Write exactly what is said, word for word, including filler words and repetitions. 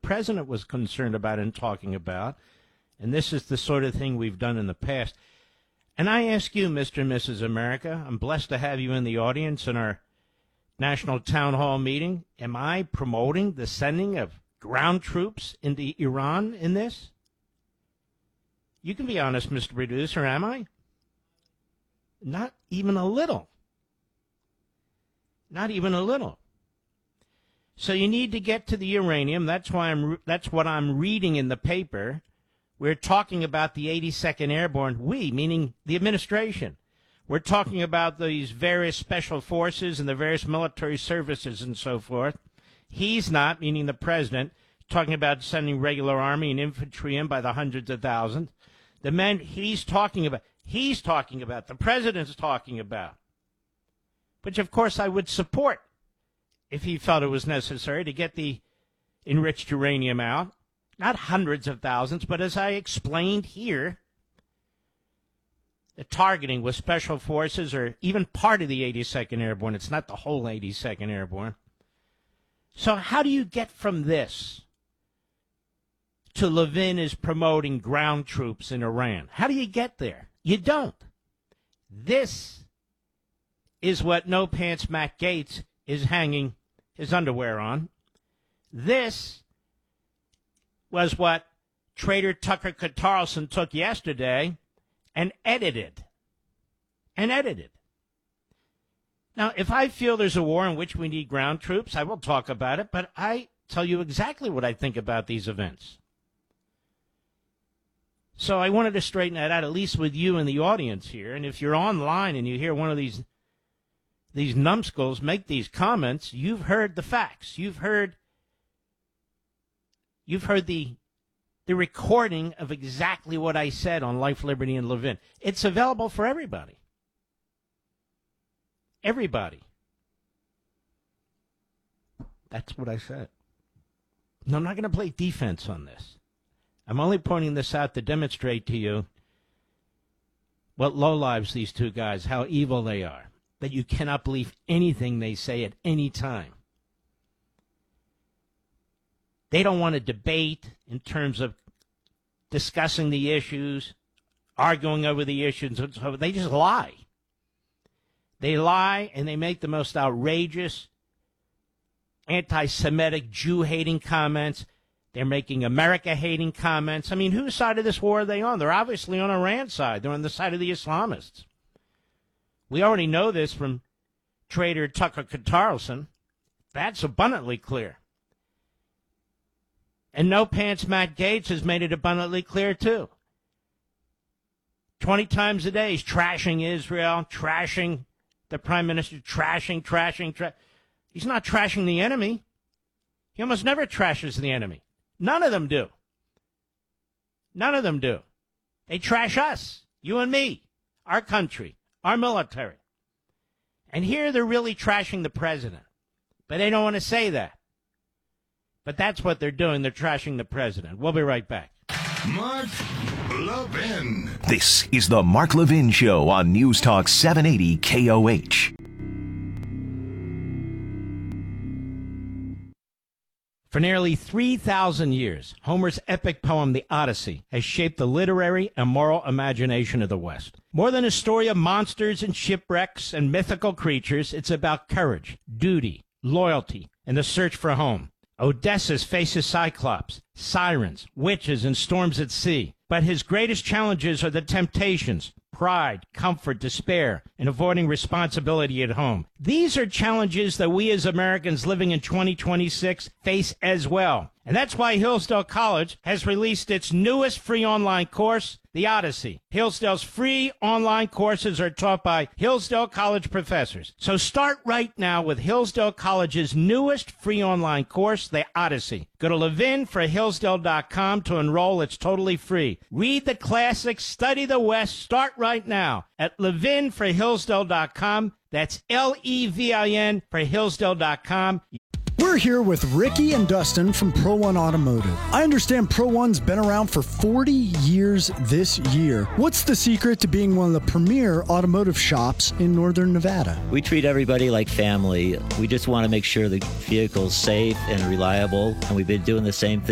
president was concerned about and talking about. And this is the sort of thing we've done in the past. And I ask you, Mister and Missus America, I'm blessed to have you in the audience in our national town hall meeting. Am I promoting the sending of ground troops into Iran in this? You can be honest, Mister Producer, am I? Not even a little. Not even a little. So you need to get to the uranium. That's why I'm. That's what I'm reading in the paper. We're talking about the eighty-second Airborne. We, meaning the administration. We're talking about these various special forces and the various military services and so forth. He's not, meaning the president, talking about sending regular army and infantry in by the hundreds of thousands. The men he's talking about, he's talking about, the president's talking about, which, of course, I would support if he felt it was necessary to get the enriched uranium out. Not hundreds of thousands, but as I explained here, the targeting with special forces or even part of the eighty-second Airborne. It's not the whole eighty-second Airborne. So how do you get from this to Levin is promoting ground troops in Iran? How do you get there? You don't. This is what No Pants Matt Gaetz is hanging his underwear on. This was what Trader Tucker Carlson took yesterday and edited. And edited. Now, if I feel there's a war in which we need ground troops, I will talk about it, but I tell you exactly what I think about these events. So I wanted to straighten that out, at least with you in the audience here. And if you're online and you hear one of these these numbskulls make these comments, you've heard the facts. You've heard you've heard the the recording of exactly what I said on Life, Liberty, and Levin. It's available for everybody. Everybody. That's what I said. No, I'm not going to play defense on this. I'm only pointing this out to demonstrate to you what lowlives these two guys, how evil they are, that you cannot believe anything they say at any time. They don't want to debate in terms of discussing the issues, arguing over the issues. They just lie. They lie, and they make the most outrageous, anti-Semitic, Jew-hating comments. They're making America-hating comments. I mean, whose side of this war are they on? They're obviously on Iran's side. They're on the side of the Islamists. We already know this from Trader Tucker Carlson. That's abundantly clear. And No Pants Matt Gaetz has made it abundantly clear, too. Twenty times a day, he's trashing Israel, trashing the prime minister, trashing, trashing, tra- He's not trashing the enemy. He almost never trashes the enemy. None of them do. None of them do. They trash us, you and me, our country, our military. And here they're really trashing the president. But they don't want to say that. But that's what they're doing. They're trashing the president. We'll be right back. Mark Levin. This is the Mark Levin Show on News Talk seven eighty K O H. For nearly three thousand years, Homer's epic poem, The Odyssey, has shaped the literary and moral imagination of the West. More than a story of monsters and shipwrecks and mythical creatures, it's about courage, duty, loyalty, and the search for home. Odysseus faces Cyclops, sirens, witches, and storms at sea. But his greatest challenges are the temptations, pride, comfort, despair, and avoiding responsibility at home. These are challenges that we as Americans living in twenty twenty-six face as well. And that's why Hillsdale College has released its newest free online course, The Odyssey. Hillsdale's free online courses are taught by Hillsdale College professors. So start right now with Hillsdale College's newest free online course, The Odyssey. Go to levin for hillsdale dot com to enroll. It's totally free. Read the classics, study the West. Start right now at levin for hillsdale dot com. That's L E V I N for hillsdale dot com. We're here with Ricky and Dustin from Pro One Automotive. I understand Pro One's been around for forty years this year. What's the secret to being one of the premier automotive shops in Northern Nevada? We treat everybody like family. We just want to make sure the vehicle's safe and reliable, and we've been doing the same thing